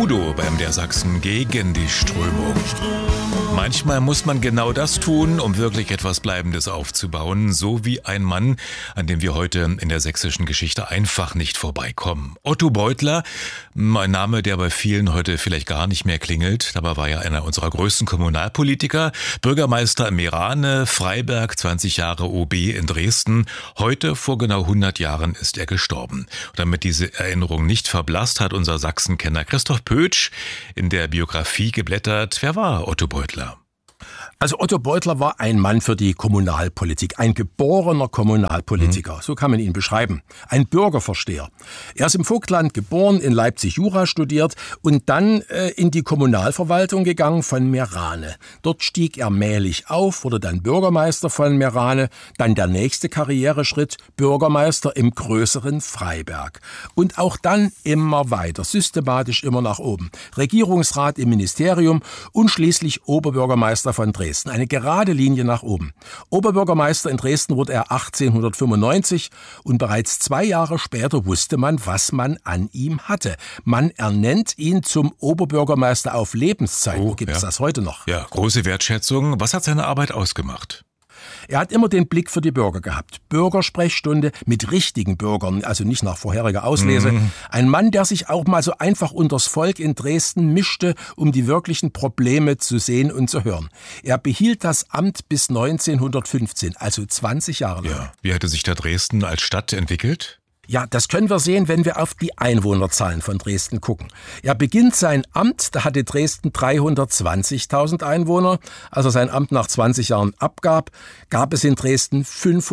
Udo beim der Sachsen gegen die Strömung. Manchmal muss man genau das tun, um wirklich etwas Bleibendes aufzubauen, so wie ein Mann, an dem wir heute in der sächsischen Geschichte einfach nicht vorbeikommen. Otto Beutler, ein Name, der bei vielen heute vielleicht gar nicht mehr klingelt. Dabei war er einer unserer größten Kommunalpolitiker, Bürgermeister in Meerane, Freiberg, 20 Jahre OB in Dresden. Heute, vor genau 100 Jahren, ist er gestorben. Und damit diese Erinnerung nicht verblasst, hat unser Sachsenkenner Christoph Pötsch in der Biografie geblättert. Wer war Otto Beutler? Also Otto Beutler war ein Mann für die Kommunalpolitik, ein geborener Kommunalpolitiker, so kann man ihn beschreiben, ein Bürgerversteher. Er ist im Vogtland geboren, in Leipzig Jura studiert und dann in die Kommunalverwaltung gegangen von Meerane. Dort stieg er mählich auf, wurde dann Bürgermeister von Meerane, dann der nächste Karriereschritt, Bürgermeister im größeren Freiberg. Und auch dann immer weiter, systematisch immer nach oben. Regierungsrat im Ministerium und schließlich Oberbürgermeister von Dresden. Eine gerade Linie nach oben. Oberbürgermeister in Dresden wurde er 1895 und bereits 2 Jahre später wusste man, was man an ihm hatte. Man ernennt ihn zum Oberbürgermeister auf Lebenszeit. Wo gibt es das heute noch? Ja, große Wertschätzung. Was hat seine Arbeit ausgemacht? Er hat immer den Blick für die Bürger gehabt. Bürgersprechstunde mit richtigen Bürgern, also nicht nach vorheriger Auslese. Ein Mann, der sich auch mal so einfach unters Volk in Dresden mischte, um die wirklichen Probleme zu sehen und zu hören. Er behielt das Amt bis 1915, also 20 Jahre lang. Ja. Wie hatte sich da Dresden als Stadt entwickelt? Ja, das können wir sehen, wenn wir auf die Einwohnerzahlen von Dresden gucken. Er beginnt sein Amt, da hatte Dresden 320.000 Einwohner. Als er sein Amt nach 20 Jahren abgab, gab es in Dresden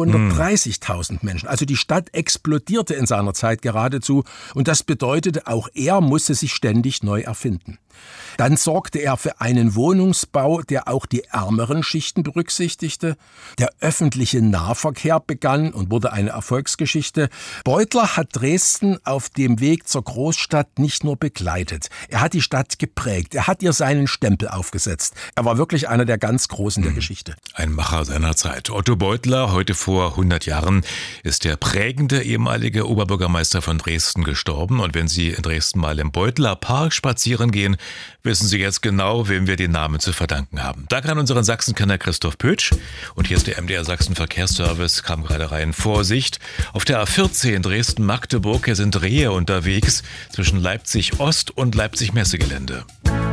530.000 Menschen. Also die Stadt explodierte in seiner Zeit geradezu und das bedeutete, auch er musste sich ständig neu erfinden. Dann sorgte er für einen Wohnungsbau, der auch die ärmeren Schichten berücksichtigte. Der öffentliche Nahverkehr begann und wurde eine Erfolgsgeschichte. Beutler hat Dresden auf dem Weg zur Großstadt nicht nur begleitet. Er hat die Stadt geprägt. Er hat ihr seinen Stempel aufgesetzt. Er war wirklich einer der ganz Großen der Geschichte. Ein Macher seiner Zeit. Otto Beutler, heute vor 100 Jahren, ist der prägende ehemalige Oberbürgermeister von Dresden gestorben. Und wenn Sie in Dresden mal im Beutler Park spazieren gehen, wissen Sie jetzt genau, wem wir den Namen zu verdanken haben. Danke an unseren Sachsenkenner Christoph Pötsch. Und hier ist der MDR Sachsen Verkehrsservice, kam gerade rein. Vorsicht, auf der A14 Dresden-Magdeburg, hier sind Rehe unterwegs zwischen Leipzig-Ost und Leipzig-Messegelände.